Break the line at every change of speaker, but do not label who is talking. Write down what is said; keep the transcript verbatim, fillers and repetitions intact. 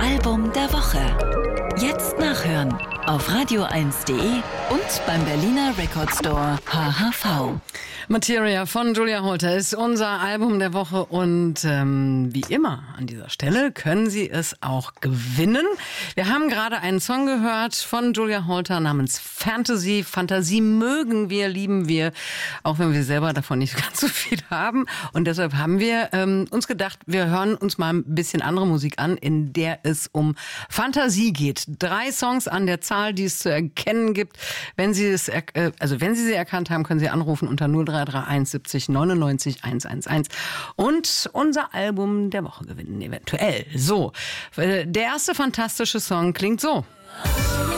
Album der Woche. Jetzt nachhören auf radio eins punkt de und beim Berliner Record Store H H V.
Materia von Julia Holter ist unser Album der Woche und ähm, wie immer an dieser Stelle können Sie es auch gewinnen. Wir haben gerade einen Song gehört von Julia Holter namens Fantasy. Fantasie mögen wir, lieben wir, auch wenn wir selber davon nicht ganz so viel haben. Und deshalb haben wir ähm, uns gedacht, wir hören uns mal ein bisschen andere Musik an, in der es um Fantasie geht. Drei Songs an der Zahl, die es zu erkennen gibt. Wenn Sie es, äh, also wenn Sie sie erkannt haben, können Sie anrufen unter null drei drei eins siebzig neunundneunzig hundertelf und unser Album der Woche gewinnen eventuell. So, der erste fantastische Song klingt so.